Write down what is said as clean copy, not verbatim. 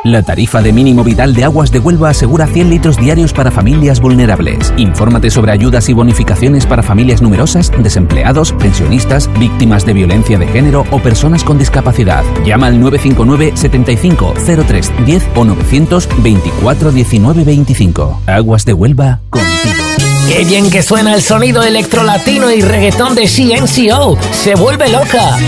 La tarifa de mínimo vital de Aguas de Huelva asegura 100 litros diarios para familias vulnerables. Infórmate sobre ayudas y bonificaciones para familias numerosas, desempleados, pensionistas, víctimas de violencia de género o personas con discapacidad. Llama al 959 75 03 10 o 924 19 25. Aguas de Huelva, contigo. ¡Qué bien que suena el sonido electrolatino y reggaetón de CNCO! ¡Se vuelve loca!